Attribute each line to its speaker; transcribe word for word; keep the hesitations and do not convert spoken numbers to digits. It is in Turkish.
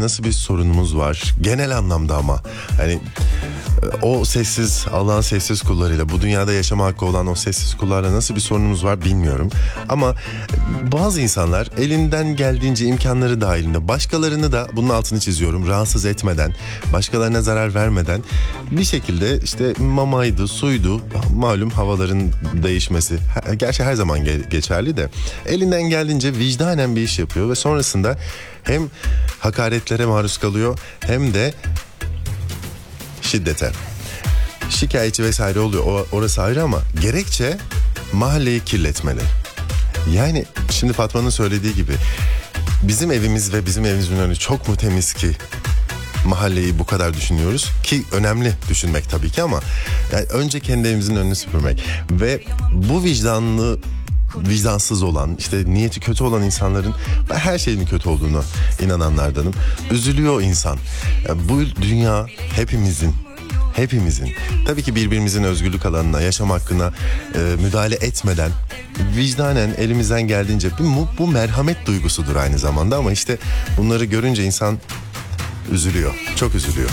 Speaker 1: nasıl bir sorunumuz var? Genel anlamda ama hani o sessiz, Allah'ın sessiz kullarıyla, bu dünyada yaşama hakkı olan o sessiz kullarla nasıl bir sorunumuz var bilmiyorum. Ama bazı insanlar elinden geldiğince imkanları dahilinde, başkalarını da, bunun altını çiziyorum, rahatsız etmeden, başkalarına zarar vermeden bir şekilde işte mamaydı, suydu, malum havaların değişmesi, gerçi her zaman ge- geçerli de, elinden geldiğince vicdanen bir iş yapıyor ve sonrasında hem hakaretlere maruz kalıyor hem de şiddete. Şikayetçi vesaire oluyor. O, orası ayrı ama gerekçe mahalleyi kirletmeli. Yani şimdi Fatma'nın söylediği gibi bizim evimiz ve bizim evimizin önü çok mu temiz ki mahalleyi bu kadar düşünüyoruz ki önemli düşünmek tabii ki ama yani önce kendi evimizin önünü süpürmek ve bu vicdanlı, vicdansız olan, işte niyeti kötü olan insanların, ben her şeyin kötü olduğunu inananlardanım. Üzülüyor insan. Yani bu dünya hepimizin. Hepimizin. Tabii ki birbirimizin özgürlük alanına, yaşam hakkına e, müdahale etmeden vicdanen elimizden geldiğince bu, bu merhamet duygusudur aynı zamanda ama işte bunları görünce insan üzülüyor. Çok üzülüyor.